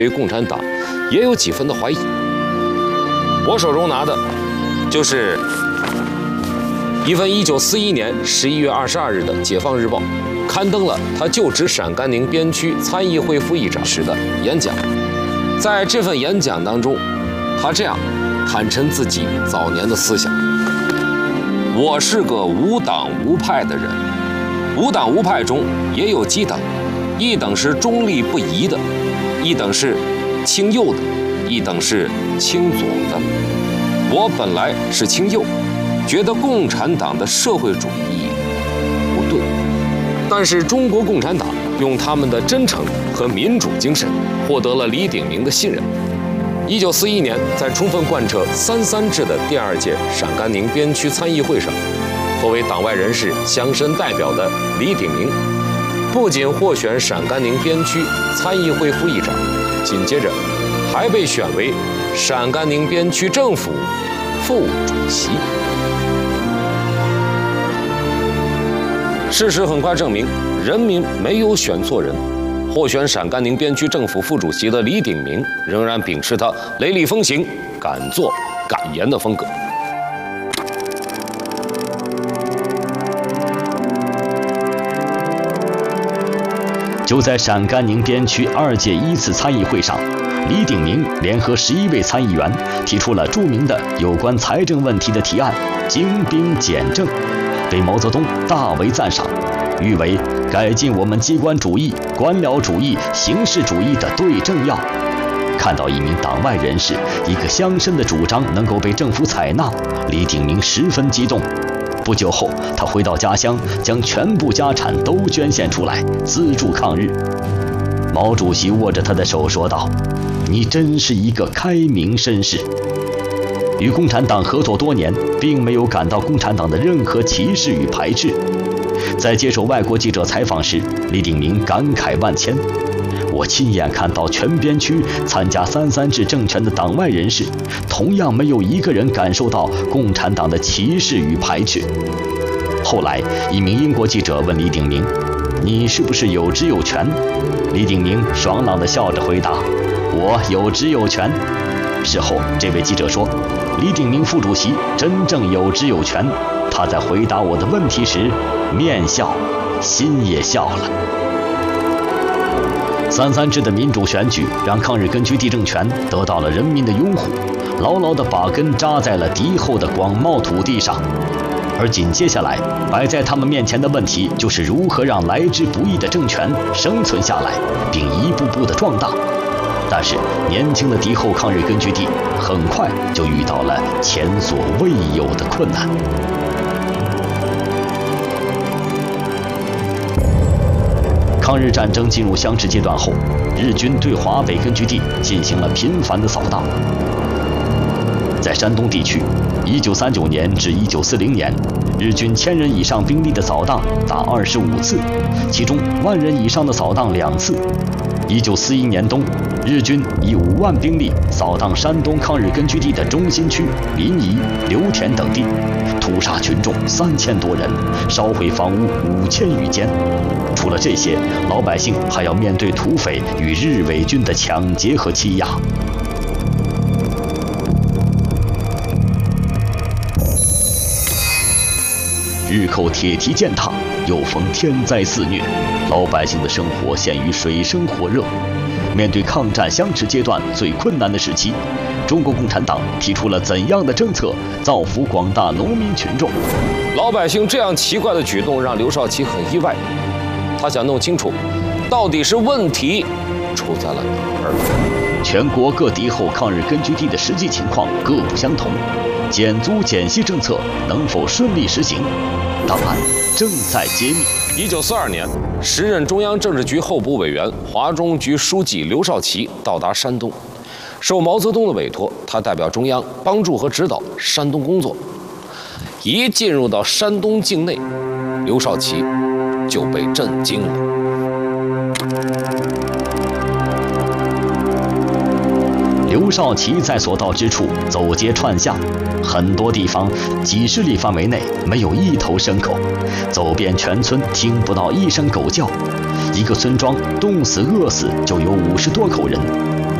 对共产党也有几分的怀疑。我手中拿的就是一份1941年11月22日的《解放日报》刊登了他就职陕甘宁边区参议会副议长时的演讲。在这份演讲当中，他这样坦陈自己早年的思想：我是个无党无派的人，无党无派中也有几等，一等是中立不移的，一等是亲右的，一等是亲左的。我本来是亲右，觉得共产党的社会主义不对，但是中国共产党用他们的真诚和民主精神获得了李鼎铭的信任。1941年，在充分贯彻“33制”的第2届陕甘宁边区参议会上，作为党外人士乡绅代表的李鼎铭，不仅获选陕甘宁边区参议会副议长，紧接着还被选为陕甘宁边区政府副主席。事实很快证明，人民没有选错人。获选陕甘宁边区政府副主席的李鼎铭，仍然秉持他雷厉风行、敢作敢言的风格。 就在陕甘宁边区2届1次参议会上，李鼎铭联合11位参议员提出了著名的有关财政问题的提案“精兵简政”，被毛泽东大为赞赏，誉为改进我们机关主义、官僚主义、形式主义的对症药。看到一名党外人士、一个乡绅的主张能够被政府采纳，李鼎铭十分激动。不久后，他回到家乡，将全部家产都捐献出来，资助抗日。毛主席握着他的手说道：“你真是一个开明绅士。”与共产党合作多年，并没有感到共产党的任何歧视与排斥。在接受外国记者采访时，李鼎铭感慨万千：“我亲眼看到全边区参加“33制”政权的党外人士，同样没有一个人感受到共产党的歧视与排斥。”后来，一名英国记者问李鼎铭：“你是不是有职有权？”李鼎铭爽朗地笑着回答：“我有职有权。”事后，这位记者说，李鼎铭副主席真正有职有权。他在回答我的问题时，面笑，心也笑了。“33制”的民主选举让抗日根据地政权得到了人民的拥护，牢牢地把根扎在了敌后的广袤土地上。而紧接下来摆在他们面前的问题，就是如何让来之不易的政权生存下来，并一步步地壮大。但是年轻的敌后抗日根据地很快就遇到了前所未有的困难。抗日战争进入相持阶段后，日军对华北根据地进行了频繁的扫荡。在山东地区，1939年至1940年，日军1000人以上兵力的扫荡达25次，其中10000人以上的扫荡2次。1941年冬，日军以5万兵力扫荡山东抗日根据地的中心区、临沂、刘田等地，屠杀群众3000多人，烧毁房屋5000余间。除了这些，老百姓还要面对土匪与日伪军的抢劫和欺压。日寇铁蹄践踏，又逢天灾肆虐，老百姓的生活陷于水深火热。面对抗战相持阶段最困难的时期，中国共产党提出了怎样的政策造福广大农民群众？ 老百姓这样奇怪的举动让刘少奇很意外，他想弄清楚，到底是问题出在了哪儿。 全国各敌后抗日根据地的实际情况各不相同，减租减息政策能否顺利实行？档案正在揭秘。 1942年，时任中央政治局候补委员、华中局书记刘少奇到达山东，受毛泽东的委托，他代表中央帮助和指导山东工作。一进入到山东境内，刘少奇就被震惊了。 刘少奇在所到之处走街串巷，很多地方几十里范围内没有一头牲口，走遍全村听不到一声狗叫，一个村庄冻死饿死就有50多口人。